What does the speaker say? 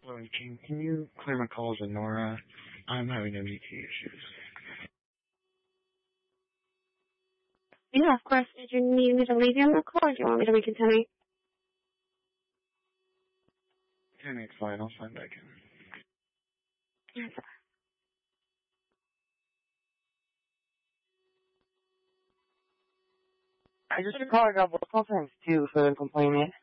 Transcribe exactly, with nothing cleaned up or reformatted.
Hello, King. Can you clear my calls with Nora? I'm having M D T issues. Yeah, of course. Did you need me to leave you on the call, or do you want me to recontinue? ten eight's fine. I'll sign back in. Yes. I just called up with conference too for the complaint.